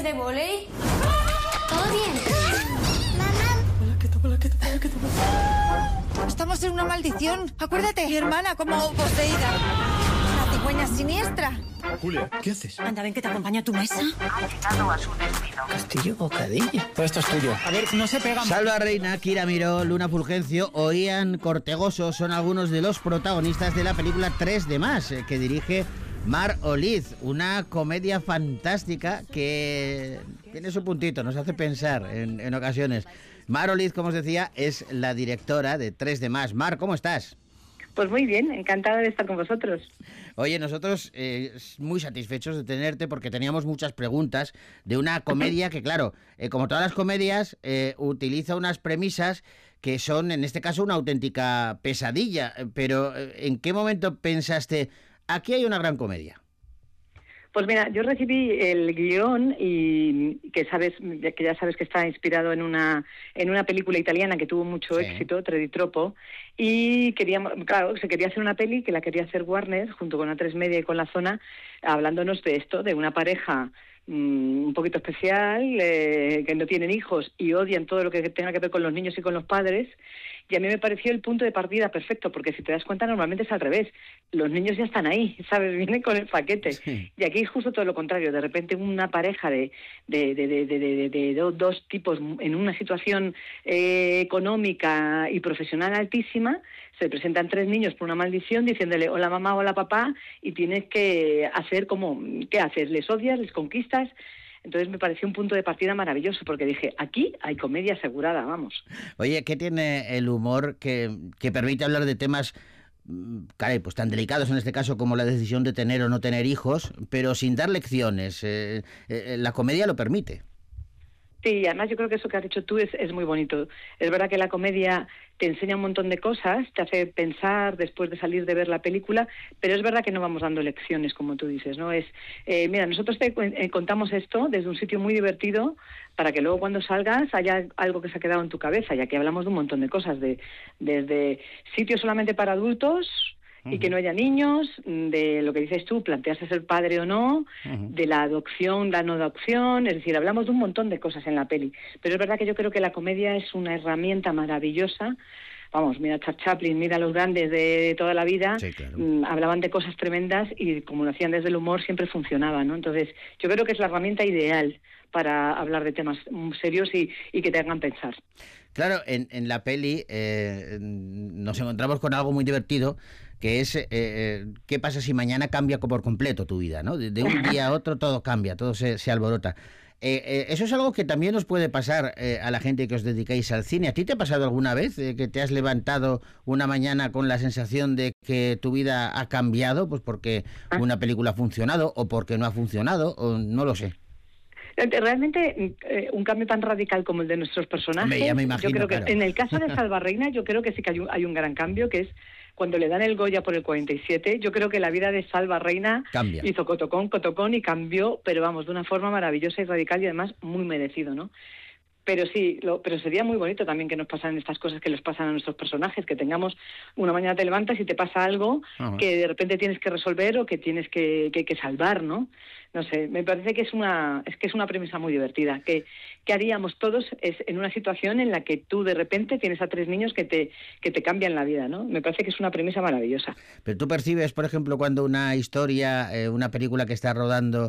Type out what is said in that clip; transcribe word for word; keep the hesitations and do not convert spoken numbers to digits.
de vóley? ¿Todo bien? Hola, ¿qué tal? Hola, ¿qué tal? Hola, ¿qué tal? Estamos en una maldición. Acuérdate, mi hermana como poseída. Una cigüeña siniestra. Julia, ¿qué haces? Anda, ven que te acompaño a tu mesa. Ha llegado a su destino. Castillo Bocadillo. Todo esto es tuyo. A ver, no se pegan. Salva Reina, Kira Miró, Luna Fulgencio o Ian Cortegoso son algunos de los protagonistas de la película tres de más, que dirige Mar Oliz, una comedia fantástica que tiene su puntito, nos hace pensar en, en ocasiones. Mar Oliz, como os decía, es la directora de tres de más. Mar, ¿cómo estás? Pues muy bien, encantada de estar con vosotros. Oye, nosotros eh, muy satisfechos de tenerte porque teníamos muchas preguntas de una comedia que, claro, eh, como todas las comedias, eh, utiliza unas premisas que son, en este caso, una auténtica pesadilla. Pero, eh, ¿en qué momento pensaste, aquí hay una gran comedia? Pues mira, yo recibí el guión y que sabes que ya sabes que está inspirado en una en una película italiana que tuvo mucho Sí. éxito, Treditropo, y queríamos, claro, se quería hacer una peli que la quería hacer Warner junto con A tres Media y con La Zona, hablándonos de esto, de una pareja mmm, un poquito especial, eh, que no tienen hijos y odian todo lo que tenga que ver con los niños y con los padres. Y a mí me pareció el punto de partida perfecto, porque si te das cuenta normalmente es al revés. Los niños ya están ahí, ¿sabes? Vienen con el paquete. Sí. Y aquí es justo todo lo contrario. De repente una pareja de, de, de, de, de, de, de do- dos tipos en una situación eh, económica y profesional altísima, se presentan tres niños por una maldición diciéndole hola mamá, hola papá, y tienes que hacer como, ¿qué haces? ¿Les odias? ¿Les conquistas? Entonces me pareció un punto de partida maravilloso, porque dije, aquí hay comedia asegurada, vamos. Oye, ¿qué tiene el humor que, que permite hablar de temas, mm, caray, pues tan delicados en este caso como la decisión de tener o no tener hijos, pero sin dar lecciones? Eh, eh, la comedia lo permite. Sí, además yo creo que eso que has dicho tú es, es muy bonito. Es verdad que la comedia te enseña un montón de cosas, te hace pensar después de salir de ver la película, pero es verdad que no vamos dando lecciones, como tú dices, ¿no? Es, eh, mira, nosotros te cu- eh, contamos esto desde un sitio muy divertido para que luego cuando salgas haya algo que se ha quedado en tu cabeza, ya que hablamos de un montón de cosas, de desde sitios solamente para adultos y que no haya niños, de lo que dices tú, plantearse ser padre o no, Ujú. de la adopción, la no adopción, es decir, hablamos de un montón de cosas en la peli. Pero es verdad que yo creo que la comedia es una herramienta maravillosa. Vamos, mira Charles Chaplin, mira a los grandes de toda la vida, Sí, claro. mm, hablaban de cosas tremendas y como lo hacían desde el humor siempre funcionaba, ¿no? Entonces, yo creo que es la herramienta ideal para hablar de temas mm, serios y, y que te hagan pensar. Claro, en, en la peli eh, nos encontramos con algo muy divertido, que es eh, eh, qué pasa si mañana cambia por completo tu vida, ¿no? De, de un día a otro todo cambia, todo se, se alborota. Eh, eh, eso es algo que también os puede pasar eh, a la gente que os dedicáis al cine. ¿A ti te ha pasado alguna vez eh, que te has levantado una mañana con la sensación de que tu vida ha cambiado, pues porque una película ha funcionado o porque no ha funcionado, o no lo sé? Realmente, eh, un cambio tan radical como el de nuestros personajes, Hombre, ya me imagino, yo creo que claro. en el caso de Salva Reina, yo creo que sí que hay un, hay un gran cambio, que es cuando le dan el Goya por el cuarenta y siete, yo creo que la vida de Salva Reina Cambia. hizo cotocón, cotocón y cambió, pero vamos, de una forma maravillosa y radical y además muy merecido, ¿no? Pero sí, lo, pero sería muy bonito también que nos pasaran estas cosas que les pasan a nuestros personajes, que tengamos una mañana te levantas y te pasa algo Ajá. que de repente tienes que resolver o que tienes que, que, que salvar, ¿no? No sé, me parece que es una es que es una premisa muy divertida. Que, ¿Qué haríamos todos es en una situación en la que tú de repente tienes a tres niños que te que te cambian la vida, ¿no? Me parece que es una premisa maravillosa. Pero tú percibes, por ejemplo, cuando una historia, eh, una película que está rodando,